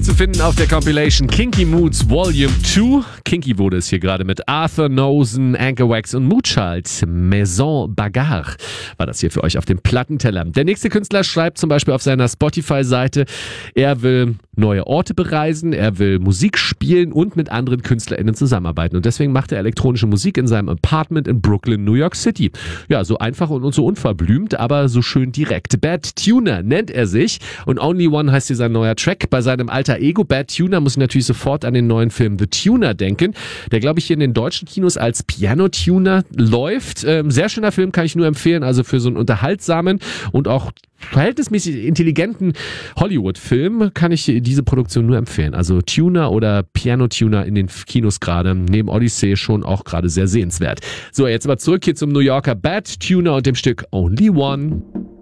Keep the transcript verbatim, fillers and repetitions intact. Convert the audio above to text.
zu finden auf der Compilation Kinky Moods Volume zwei. Kinky wurde es hier gerade mit Arthur Nosen, Anchor Wax und Moodchild. Maison Bagarre war das hier für euch auf dem Plattenteller. Der nächste Künstler schreibt zum Beispiel auf seiner Spotify-Seite, er will neue Orte bereisen, er will Musik spielen und mit anderen KünstlerInnen zusammenarbeiten. Und deswegen macht er elektronische Musik in seinem Apartment in Brooklyn, New York City. Ja, so einfach und so unverblümt, aber so schön direkt. Bad Tuner nennt er sich und Only One heißt hier sein neuer Track. Bei seinem alter Ego Bad Tuner muss ich natürlich sofort an den neuen Film The Tuner denken, der, glaube ich, hier in den deutschen Kinos als Piano-Tuner läuft. Ähm, sehr schöner Film, kann ich nur empfehlen, also für so einen unterhaltsamen und auch verhältnismäßig intelligenten Hollywood-Film kann ich diese Produktion nur empfehlen. Also Tuner oder Piano-Tuner in den Kinos gerade, neben Odyssey schon auch gerade sehr sehenswert. So, jetzt aber zurück hier zum New Yorker Bad Tuner und dem Stück Only One.